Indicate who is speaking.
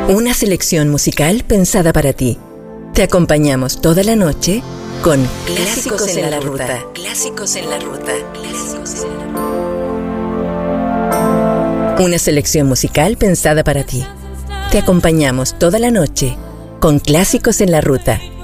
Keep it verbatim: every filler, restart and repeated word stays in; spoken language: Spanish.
Speaker 1: Una selección musical pensada para ti. Te acompañamos toda la noche con Clásicos, Clásicos en, en la ruta. ruta. Clásicos en la ruta. Clásicos en la ruta. Una selección musical pensada para ti. Te acompañamos toda la noche con Clásicos en la ruta.